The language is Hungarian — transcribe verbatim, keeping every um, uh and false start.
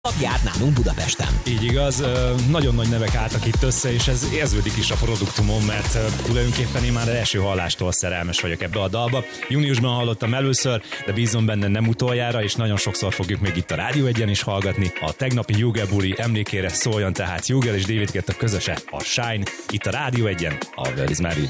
Járt nálunk Budapesten. Így igaz, nagyon nagy nevek álltak itt össze, és ez érződik is a produktumon, mert tulajdonképpen én már első hallástól szerelmes vagyok ebbe a dalba. Júniusban hallottam először, de bízom benne nem utoljára, és nagyon sokszor fogjuk még itt a Rádió egyen is hallgatni. A tegnapi Jugel buli emlékére szóljon tehát Jugel és David Guetta közöse, a Shine, itt a Rádió egyen, a Where is Married.